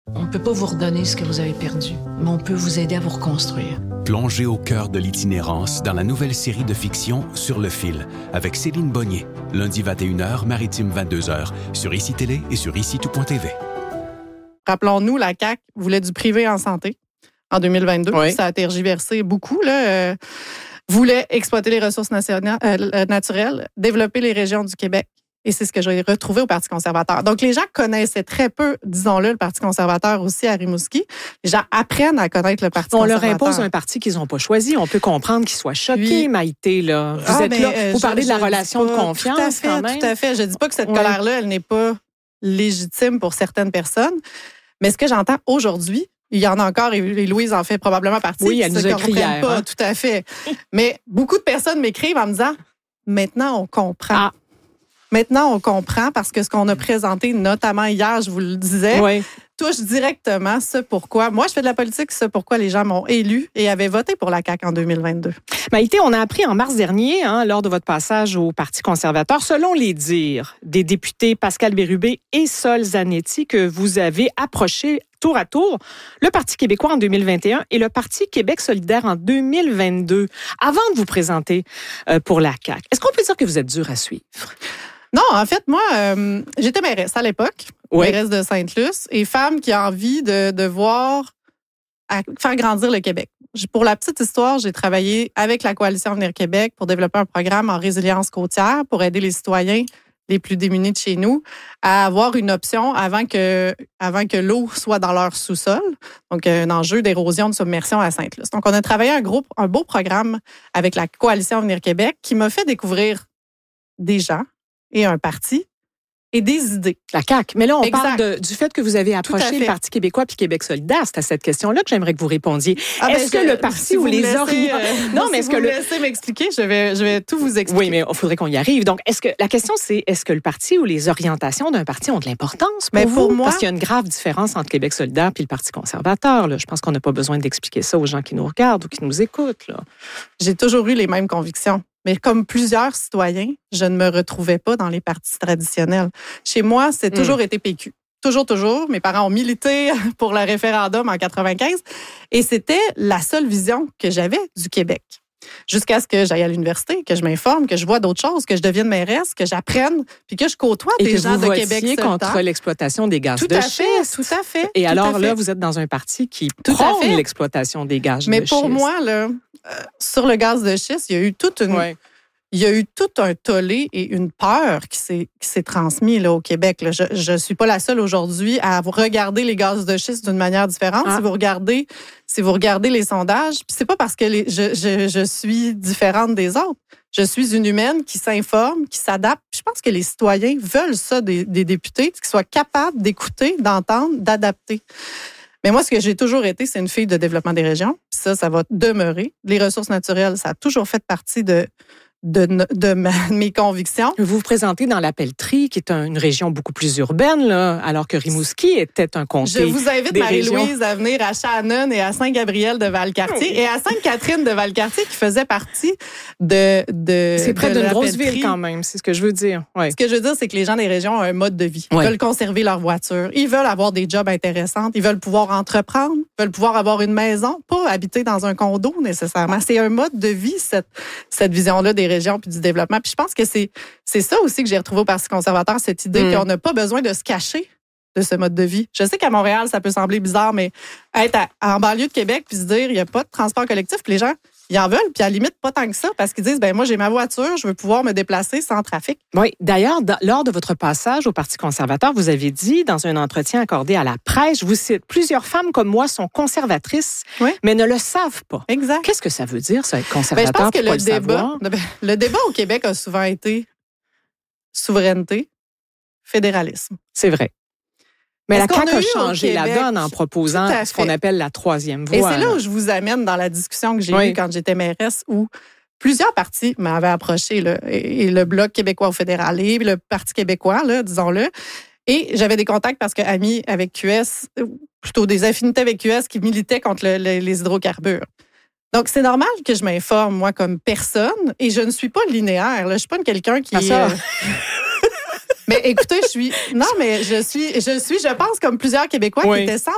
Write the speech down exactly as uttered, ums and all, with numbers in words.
On ne peut pas vous redonner ce que vous avez perdu, mais on peut vous aider à vous reconstruire. Plongez au cœur de l'itinérance dans la nouvelle série de fiction Sur le fil avec Céline Bonnier. Lundi vingt et une heures, Maritime vingt-deux heures, sur I C I Télé et sur ici tout point t v. Rappelons-nous, la C A Q voulait du privé en santé en deux mille vingt-deux. Oui. Ça a tergiversé beaucoup. Là, euh, voulait exploiter les ressources nationales, euh, naturelles, développer les régions du Québec. Et c'est ce que j'ai retrouvé au Parti conservateur. Donc, les gens connaissaient très peu, disons-le, le Parti conservateur aussi à Rimouski. Les gens apprennent à connaître le Parti on conservateur. On leur impose un parti qu'ils n'ont pas choisi. On peut comprendre qu'ils soient choqués, oui. Maïté. Là. Vous ah, êtes là, euh, vous je, parlez de la je relation pas, de confiance tout à fait, quand même. Tout à fait. Je ne dis pas que cette oui. colère-là, elle n'est pas légitime pour certaines personnes. Mais ce que j'entends aujourd'hui, il y en a encore, et Louise en fait probablement partie. Oui, elle nous a écrit hier. Pas, hein? Tout à fait. Mais beaucoup de personnes m'écrivent en me disant, maintenant, on comprend. Ah. Maintenant, on comprend parce que ce qu'on a présenté, notamment hier, je vous le disais, oui. touche directement ce pourquoi. Moi, je fais de la politique, ce pourquoi les gens m'ont élu et avaient voté pour la C A Q en deux mille vingt-deux. Maïté, on a appris en mars dernier, hein, lors de votre passage au Parti conservateur, selon les dires des députés Pascal Bérubé et Sol Zanetti, que vous avez approché tour à tour le Parti québécois en deux mille vingt et un et le Parti Québec solidaire en deux mille vingt-deux, avant de vous présenter euh, pour la C A Q. Est-ce qu'on peut dire que vous êtes dur à suivre? Non, en fait, moi, euh, j'étais mairesse à l'époque, oui. mairesse de Sainte-Luce, et femme qui a envie de, de voir à faire grandir le Québec. Pour la petite histoire, j'ai travaillé avec la Coalition Avenir Québec pour développer un programme en résilience côtière pour aider les citoyens les plus démunis de chez nous à avoir une option avant que, avant que l'eau soit dans leur sous-sol. Donc, un enjeu d'érosion, de submersion à Sainte-Luce. Donc, on a travaillé un, gros, un beau programme avec la Coalition Avenir Québec qui m'a fait découvrir des gens et un parti et des idées. La C A Q. Mais là, on exact. parle de, du fait que vous avez approché le Parti québécois puis Québec solidaire. C'est à cette question-là que j'aimerais que vous répondiez. Ah est-ce ben que je, le parti si ou les laissez, orients... Euh, non, mais si est-ce que vous le... me laissez m'expliquer, je vais, je vais tout vous expliquer. Oui, mais il faudrait qu'on y arrive. Donc, est-ce que la question, c'est est-ce que le parti ou les orientations d'un parti ont de l'importance pour mais vous? Pour moi... Parce qu'il y a une grave différence entre Québec solidaire puis le Parti conservateur. Là. Je pense qu'on n'a pas besoin d'expliquer ça aux gens qui nous regardent ou qui nous écoutent. Là. J'ai toujours eu les mêmes convictions. Mais comme plusieurs citoyens, je ne me retrouvais pas dans les partis traditionnels. Chez moi, c'est toujours mmh. été P Q. Toujours, toujours. Mes parents ont milité pour le référendum en quatre-vingt-quinze. Et c'était la seule vision que j'avais du Québec. Jusqu'à ce que j'aille à l'université, que je m'informe, que je vois d'autres choses, que je devienne mairesse, que j'apprenne, puis que je côtoie et des gens de Québec solidaire. Et que vous contre l'exploitation des gaz tout de à schiste. Fait, tout à fait. Et tout alors à là, fait. vous êtes dans un parti qui tout prône l'exploitation des gaz Mais de schiste. Mais pour moi, là, euh, sur le gaz de schiste, il y a eu toute une... Ouais. Il y a eu tout un tollé et une peur qui s'est, qui s'est transmis là, au Québec. Là. Je ne suis pas la seule aujourd'hui à regarder les gaz de schiste d'une manière différente. Ah. Si vous regardez, si vous regardez les sondages, puis c'est pas parce que les, je, je, je suis différente des autres. Je suis une humaine qui s'informe, qui s'adapte. Puis je pense que les citoyens veulent ça des, des députés, qu'ils soient capables d'écouter, d'entendre, d'adapter. Mais moi, ce que j'ai toujours été, c'est une fille de développement des régions. Puis ça, ça va demeurer. Les ressources naturelles, ça a toujours fait partie de... de, de, ma, de mes convictions. Vous vous présentez dans la Pelletrie, qui est une région beaucoup plus urbaine, là, alors que Rimouski était un comté. Je vous invite, Marie-Louise, régions... à venir à Shannon et à Saint-Gabriel de Valcartier oui. et à Sainte-Catherine de Valcartier, qui faisait partie de... de c'est près de d'une grosse Pelletrie. ville quand même, c'est ce que je veux dire. Ouais. Ce que je veux dire, c'est que les gens des régions ont un mode de vie. Ils ouais. veulent conserver leur voiture. Ils veulent avoir des jobs intéressants. Ils veulent pouvoir entreprendre. Ils veulent pouvoir avoir une maison, pas habiter dans un condo nécessairement. C'est un mode de vie, cette, cette vision-là des régions puis du développement. Puis je pense que c'est, c'est ça aussi que j'ai retrouvé au Parti conservateur, cette idée mmh. qu'on n'a pas besoin de se cacher de ce mode de vie. Je sais qu'à Montréal, ça peut sembler bizarre, mais être à, en banlieue de Québec puis se dire il n'y a pas de transport collectif, puis les gens, ils en veulent, puis à la limite, pas tant que ça, parce qu'ils disent, ben moi, j'ai ma voiture, je veux pouvoir me déplacer sans trafic. Oui. D'ailleurs, dans, lors de votre passage au Parti conservateur, vous avez dit, dans un entretien accordé à la presse, je vous cite, plusieurs femmes comme moi sont conservatrices, oui. mais ne le savent pas. Exact. Qu'est-ce que ça veut dire, ça, être conservateur? Ben, je pense que le, le débat, le débat au Québec a souvent été souveraineté, fédéralisme. C'est vrai. Mais Est-ce la C A Q a, a changé Québec, la donne en proposant ce qu'on appelle la troisième voie. Et c'est là où je vous amène dans la discussion que j'ai oui. eue quand j'étais mairesse, où plusieurs partis m'avaient approché, là, et le Bloc québécois au fédéral et le Parti québécois, là, disons-le. Et j'avais des contacts parce que amis avec Q S, plutôt des affinités avec Q S qui militaient contre le, le, les hydrocarbures. Donc, c'est normal que je m'informe, moi, comme personne, et je ne suis pas linéaire. Là. Je ne suis pas quelqu'un qui... Ah, ça. Euh... Mais écoutez, je suis... Non, mais je suis, je suis, je pense, comme plusieurs Québécois oui. qui étaient cent